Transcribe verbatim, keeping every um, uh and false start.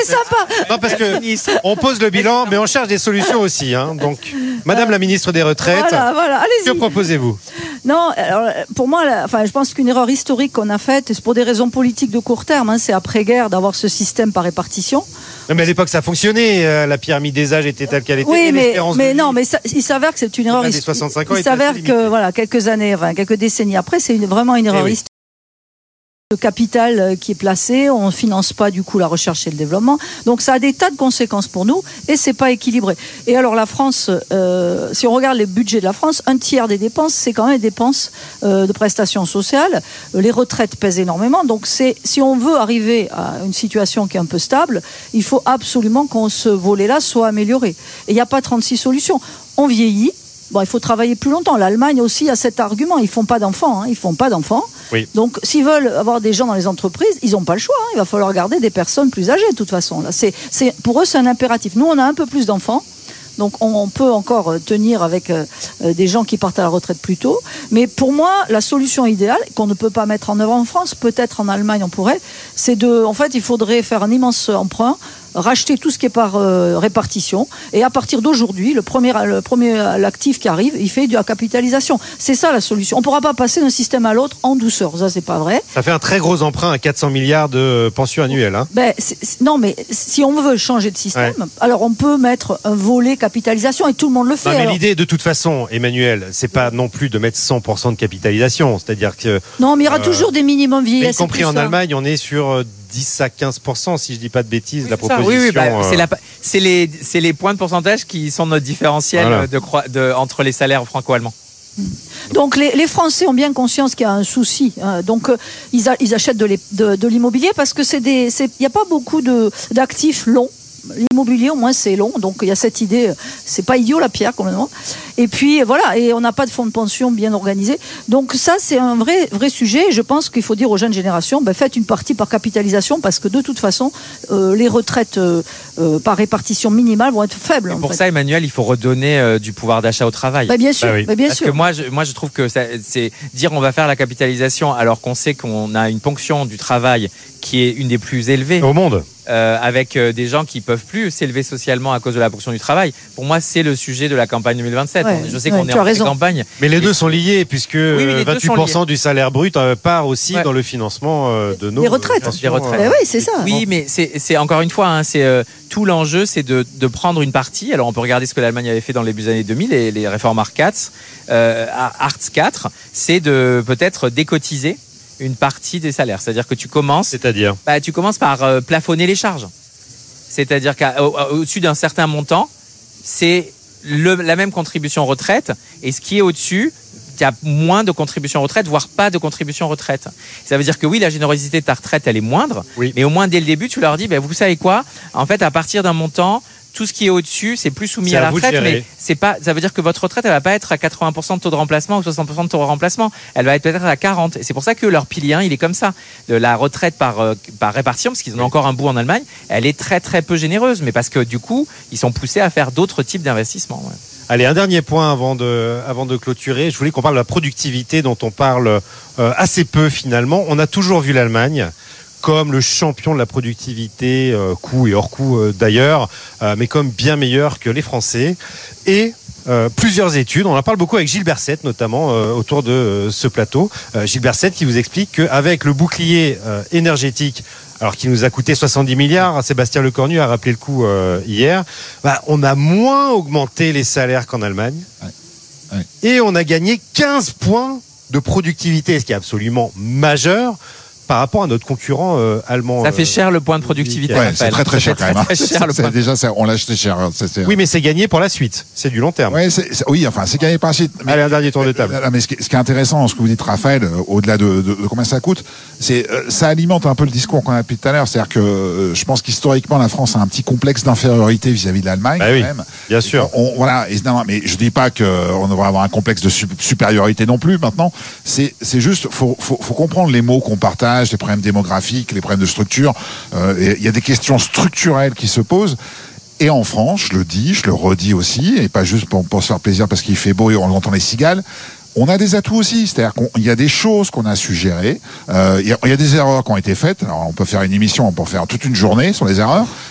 c'est sympa. Non, parce que on pose le bilan, mais on cherche des solutions aussi. Hein. Donc, Madame la ministre des Retraites, voilà, voilà. Allez-y. Que proposez-vous? Non, alors, pour moi, la, enfin, je pense qu'une erreur historique qu'on a faite, et c'est pour des raisons politiques de court terme, hein, c'est après-guerre d'avoir ce système par répartition. Non, mais à l'époque, ça fonctionnait. Euh, la pyramide des âges était telle qu'elle était. Oui, mais, mais de non, mais ça, il s'avère que c'est une erreur historique. soixante-cinq ans Il s'avère que voilà, quelques années, enfin, quelques décennies après, c'est une, vraiment une erreur oui. historique. Le capital qui est placé, on ne finance pas du coup la recherche et le développement. Donc ça a des tas de conséquences pour nous et c'est pas équilibré. Et alors la France, euh, si on regarde les budgets de la France, un tiers des dépenses, c'est quand même des dépenses euh, de prestations sociales. Les retraites pèsent énormément. Donc c'est, si on veut arriver à une situation qui est un peu stable, il faut absolument qu'on ce volet-là soit amélioré. Et il n'y a pas trente-six solutions. On vieillit. Bon, il faut travailler plus longtemps. L'Allemagne aussi a cet argument. Ils font pas d'enfants. Hein. Ils font pas d'enfants. Oui. Donc, s'ils veulent avoir des gens dans les entreprises, ils n'ont pas le choix. Hein. Il va falloir garder des personnes plus âgées, de toute façon. Là, c'est, c'est, pour eux, c'est un impératif. Nous, on a un peu plus d'enfants. Donc, on, on peut encore tenir avec euh, des gens qui partent à la retraite plus tôt. Mais pour moi, la solution idéale, qu'on ne peut pas mettre en œuvre en France, peut-être en Allemagne, on pourrait, c'est de... En fait, il faudrait faire un immense emprunt, racheter tout ce qui est par euh, répartition, et à partir d'aujourd'hui, le premier, le premier l'actif qui arrive, il fait de la capitalisation. C'est ça la solution. On ne pourra pas passer d'un système à l'autre en douceur, ça c'est pas vrai. Ça fait un très gros emprunt à quatre cents milliards de pensions annuelles. Hein. Ben, c'est, c'est, non, mais si on veut changer de système, ouais. alors on peut mettre un volet capitalisation et tout le monde le fait. Non, mais alors. l'idée, de toute façon, Emmanuel, c'est pas non plus de mettre cent pour cent de capitalisation, c'est-à-dire que... Non, mais il y aura euh, toujours des minimums vieillesse. Y compris en ça. Allemagne, on est sur dix à quinze pour cent, si je dis pas de bêtises, oui, la proposition. Oui, oui, bah, euh... c'est, la, c'est, les, c'est les points de pourcentage qui sont notre différentiel voilà. de, de, entre les salaires franco-allemands. Donc les, les Français ont bien conscience qu'il y a un souci. Hein. Donc euh, ils, a, ils achètent de, les, de, de l'immobilier parce que c'est des, c'est, il n'y a pas beaucoup de, d'actifs longs. L'immobilier, au moins, c'est long. Donc, il y a cette idée. C'est pas idiot, la pierre, complètement. Et puis, voilà. Et on n'a pas de fonds de pension bien organisés. Donc, ça, c'est un vrai, vrai sujet. Et je pense qu'il faut dire aux jeunes générations, ben, faites une partie par capitalisation parce que, de toute façon, euh, les retraites euh, euh, par répartition minimale vont être faibles. Et pour fait. ça, Emmanuel, il faut redonner euh, du pouvoir d'achat au travail. Ben, bien sûr. Ah oui. ben, bien parce sûr. que moi, je, moi, je trouve que ça, c'est dire on va faire la capitalisation alors qu'on sait qu'on a une ponction du travail qui est une des plus élevées au monde. Euh, avec euh, des gens qui peuvent plus s'élever socialement à cause de la ponction du travail. Pour moi, c'est le sujet de la campagne deux mille vingt-sept. Ouais, je sais ouais, qu'on est en pleine campagne. Mais les deux sont liés puisque oui, vingt-huit pour cent du salaire brut part aussi ouais. dans le financement de nos les retraites. Des retraites. Euh, oui, c'est ça. Oui, mais c'est, c'est encore une fois, hein, c'est euh, tout l'enjeu, c'est de, de prendre une partie. Alors, on peut regarder ce que l'Allemagne avait fait dans les années deux mille, les, les réformes Hartz quatre, euh, Hartz quatre, c'est de peut-être décotiser une partie des salaires. C'est-à-dire que tu commences... C'est-à-dire bah, tu commences par euh, plafonner les charges. C'est-à-dire qu'au-dessus d'un certain montant, c'est le, la même contribution retraite. Et ce qui est au-dessus, tu as moins de contribution retraite, voire pas de contribution retraite. Ça veut dire que oui, la générosité de ta retraite, elle est moindre. Oui. Mais au moins, dès le début, tu leur dis, bah, vous savez quoi ? En fait, à partir d'un montant... Tout ce qui est au-dessus, c'est plus soumis c'est à la à retraite, mais c'est pas, ça veut dire que votre retraite, elle va pas être à quatre-vingts pour cent de taux de remplacement ou soixante pour cent de taux de remplacement. Elle va être peut-être à quarante. Et c'est pour ça que leur pilier un, il est comme ça. De la retraite par, euh, par répartition, parce qu'ils en ont encore un bout en Allemagne, elle est très, très peu généreuse. Mais parce que du coup, ils sont poussés à faire d'autres types d'investissements. Ouais. Allez, un dernier point avant de, avant de clôturer. Je voulais qu'on parle de la productivité dont on parle euh, assez peu finalement. On a toujours vu l'Allemagne comme le champion de la productivité, euh, coût et hors coût euh, d'ailleurs, euh, mais comme bien meilleur que les Français. Et euh, plusieurs études, on en parle beaucoup avec Gilles Berset notamment euh, autour de euh, ce plateau. Euh, Gilles Berset qui vous explique qu'avec le bouclier euh, énergétique, alors qui nous a coûté soixante-dix milliards, Sébastien Lecornu a rappelé le coup euh, hier, bah, on a moins augmenté les salaires qu'en Allemagne. Ouais. Ouais. Et on a gagné quinze points de productivité, ce qui est absolument majeur par rapport à notre concurrent euh, allemand. Ça fait cher le point de productivité. Ouais, c'est très très cher quand même. Très, très cher, le c'est, point. Déjà, c'est, on l'a acheté cher. C'est, c'est... Oui, mais c'est gagné pour la suite. C'est du long terme. Ouais, c'est, c'est, oui, enfin, c'est gagné par la suite. Mais, allez, un dernier tour de table. Mais, mais ce, qui, ce qui est intéressant dans ce que vous dites, Raphaël, au-delà de, de, de combien ça coûte, c'est euh, ça alimente un peu le discours qu'on a depuis tout à l'heure. C'est-à-dire que euh, je pense qu'historiquement, la France a un petit complexe d'infériorité vis-à-vis de l'Allemagne. Bah oui, quand même. Bien sûr. On, voilà. Et, non, mais je dis pas qu'on devrait avoir un complexe de su- supériorité non plus. Maintenant, c'est, c'est juste, faut, faut, faut comprendre les mots qu'on partage, les problèmes démographiques, les problèmes de structure. Il euh, y a des questions structurelles qui se posent. Et en France, je le dis, je le redis aussi, et pas juste pour, pour se faire plaisir parce qu'il fait beau et on entend les cigales. On a des atouts aussi, c'est-à-dire qu'il y a des choses qu'on a suggérées, euh, il y, y a des erreurs qui ont été faites. Alors on peut faire une émission, on peut faire toute une journée sur les erreurs,